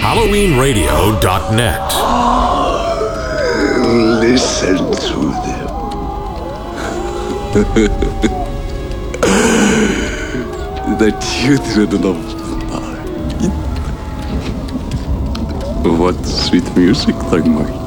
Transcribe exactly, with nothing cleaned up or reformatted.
Halloween Radio dot net. Listen to them. The children of the night. What sweet music they make.